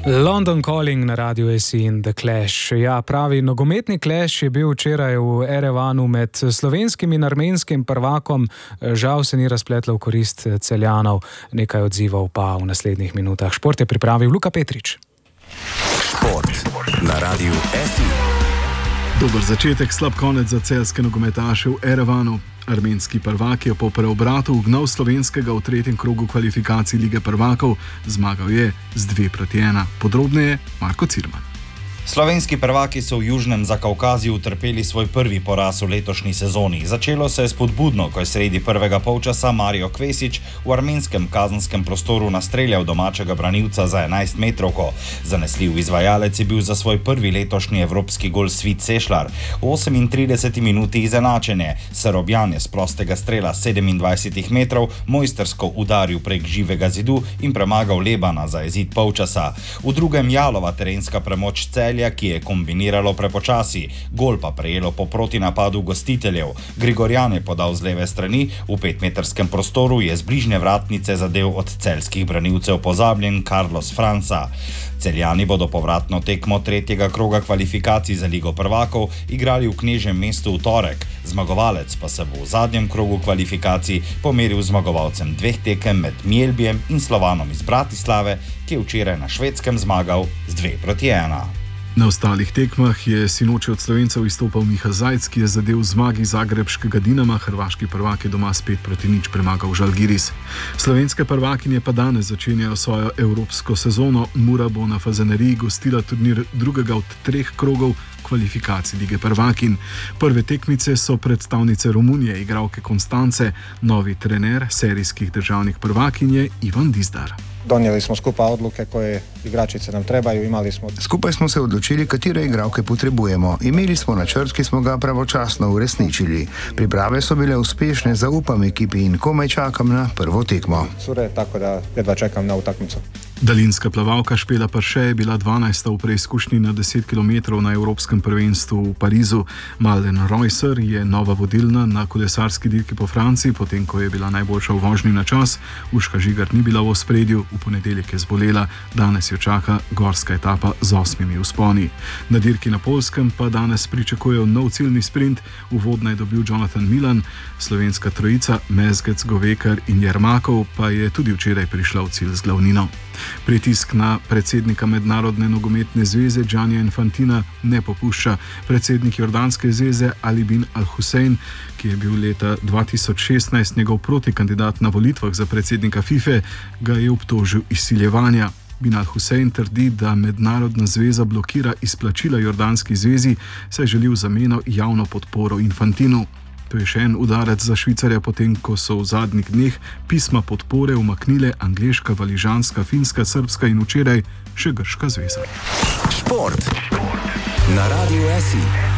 London Calling na Radiu SI in The Clash. Ja, pravi nogometni clash je bil včeraj v Erevanu med slovenskim in armenskim prvakom. Žal se ni razpletlo v korist Celjanov. Nekaj odzivov pa v naslednjih minutah. Šport je pripravil Luka Petrič. Šport na Radiu SI. Dober začetek, slab konec za celjske nogometaše v Erevanu. Armenski prvak je po preobratu ugnal slovenskega v tretjem krogu kvalifikacij Lige prvakov. Zmagal je z 2-1. Podrobneje Marko Cirman. Slovenski prvaki so v Južnem Zakaukaziju utrpeli svoj prvi poraz v letošnji sezoni. Začelo se je spodbudno, ko je sredi prvega polčasa Mario Kvesić v armenskem kazenskem prostoru nastreljal domačega branilca za 11 metrovko. Zanesljiv izvajalec je bil za svoj prvi letošnji evropski gol Svit Sešlar. V 38 minuti izenačenje. Srbjan je z prostega strela 27 metrov mojstersko udaril prek živega zidu in premagal Lebana za izid polčasa. V drugem jalova terenska premoč Celja, ki je kombiniralo prepočasi. Gol pa prejelo po protinapadu gostiteljev. Grigorjan je podal z leve strani, v 5-metrskem prostoru je z bližnje vratnice zadel od celjskih branilcev pozabljen Carlos Franca. Celjani bodo povratno tekmo tretjega kroga kvalifikacij za Ligo prvakov igrali v Knežjem mestu v torek. Zmagovalec pa se bo v zadnjem krogu kvalifikacij pomeril zmagovalcem dveh tekem med Mjelbijem in Slovanom iz Bratislave, ki je včeraj na Švedskem zmagal z 2-1. Na ostalih tekmah je sinoči od Slovencev izstopal Miha Zajc, ki je zadel zmagi zagrebškega Dinama. Hrvaški prvak je doma s 5-0 premagal Žalgiris. Slovenske prvakinje pa danes začenjajo svojo evropsko sezono. Mura bo na Fazaneriji gostila turnir drugega od 3 krogov kvalifikacij Lige prvakin. Prve tekmice so predstavnice Romunije, igralke Konstance, novi trener serijskih državnih prvakinj je Ivan Dizdar. Donijeli smo skupaj odluke koje igračice nam trebaju, imali smo... Skupaj smo se odločili, katere igralke potrebujemo. Imeli smo načrt, ki smo ga pravočasno uresničili. Priprave so bile uspešne, zaupam ekipi in komaj čakam na prvo tekmo. Cure, tako da jedva čekam na utakmicu. Daljinska plavalka Špela Parše je bila 12. v preizkušnji na 10 km na Evropskem prvenstvu v Parizu. Malden Reusser je nova vodilna na kolesarski dirki po Franciji, potem ko je bila najboljša v vožnji na čas. Urška Žigar ni bila v ospredju, v ponedeljek je zbolela, danes jo čaka gorska etapa z 8 vzponi. Na dirki na Poljskem pa danes pričakujejo nov ciljni sprint. Uvodno je dobil Jonathan Milan, slovenska trojica Mezgec, Govekar in Jermakov pa je tudi včeraj prišla v cilj z glavnino. Pritisk na predsednika Mednarodne nogometne zveze Giannija Infantina ne popušča. Predsednik Jordanske zveze Ali bin Al-Hussein, ki je bil leta 2016 njegov protikandidat na volitvah za predsednika FIFA, ga je obtožil izsiljevanja. Bin Al-Hussein trdi, da Mednarodna zveza blokira izplačila Jordanski zvezi, saj želi v zameno javno podporo Infantinu. To je še en udarec za Švicarja, potem ko so v zadnjih dneh pisma podpore umaknile angleška, valižanska, finska, srbska in včeraj še grška zveza. Šport na Radiu SI.